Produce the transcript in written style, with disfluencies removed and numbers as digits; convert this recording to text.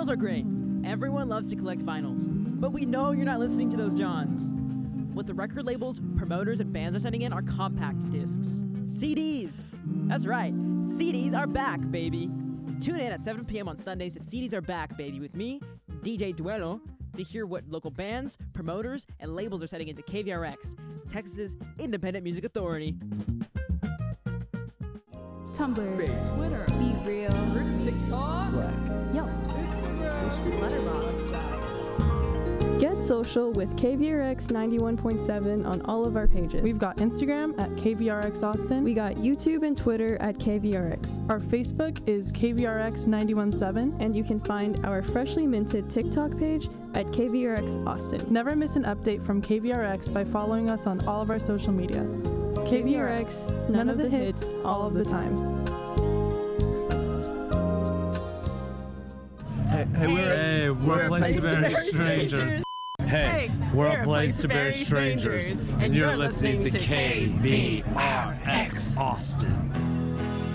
Vinyls are great. Everyone loves to collect vinyls. But we know you're not listening to those Johns. What the record labels, promoters, and bands are sending in are compact discs. CDs! That's right, CDs are back, baby! Tune in at 7 p.m. on Sundays to CDs Are Back, baby, with me, DJ Duelo, to hear what local bands, promoters, and labels are sending into KVRX, Texas's independent music authority. Tumblr, Twitter, Be Real, TikTok, Slack, Yelp, Discord, Letterboxd. Get social with KVRX 91.7 on all of our pages. We've got Instagram at KVRX Austin. We got YouTube and Twitter at KVRX. Our Facebook is KVRX 917. And you can find our freshly minted TikTok page at KVRX Austin. Never miss an update from KVRX by following us on all of our social media. KVRX, none of the hits, all of the time. Hey, we're a place to bury strangers. Hey, we're a place to bury strangers. And you're listening to KVRX Austin.